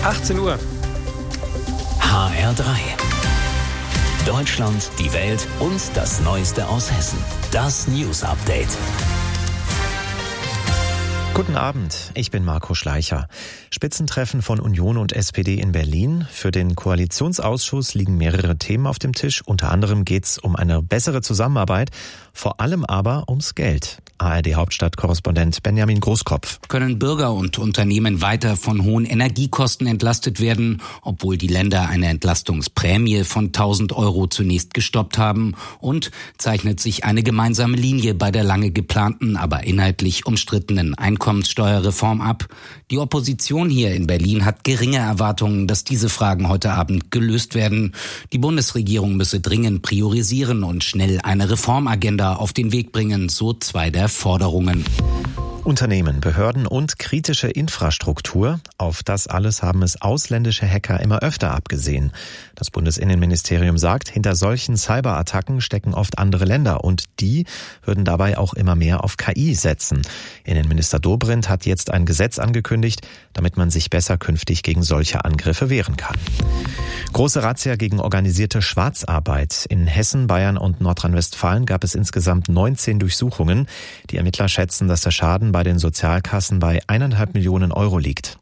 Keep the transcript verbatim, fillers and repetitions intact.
achtzehn Uhr. H R drei. Deutschland, die Welt und das Neueste aus Hessen. Das News Update. Guten Abend, ich bin Marco Schleicher. Spitzentreffen von Union und S P D in Berlin. Für den Koalitionsausschuss liegen mehrere Themen auf dem Tisch. Unter anderem geht es um eine bessere Zusammenarbeit, vor allem aber ums Geld. A R D-Hauptstadt-Korrespondent Benjamin Großkopf. Können Bürger und Unternehmen weiter von hohen Energiekosten entlastet werden, obwohl die Länder eine Entlastungsprämie von tausend Euro zunächst gestoppt haben? Und zeichnet sich eine gemeinsame Linie bei der lange geplanten, aber inhaltlich umstrittenen Einkommenssteuerreform ab? Die Opposition hier in Berlin hat geringe Erwartungen, dass diese Fragen heute Abend gelöst werden. Die Bundesregierung müsse dringend priorisieren und schnell eine Reformagenda auf den Weg bringen, so zwei der Forderungen. Unternehmen, Behörden und kritische Infrastruktur. Auf das alles haben es ausländische Hacker immer öfter abgesehen. Das Bundesinnenministerium sagt, hinter solchen Cyberattacken stecken oft andere Länder und die würden dabei auch immer mehr auf K I setzen. Innenminister Dobrindt hat jetzt ein Gesetz angekündigt, damit man sich besser künftig gegen solche Angriffe wehren kann. Große Razzia gegen organisierte Schwarzarbeit. In Hessen, Bayern und Nordrhein-Westfalen gab es insgesamt neunzehn Durchsuchungen. Die Ermittler schätzen, dass der Schaden bei den Sozialkassen bei eineinhalb Millionen Euro liegt.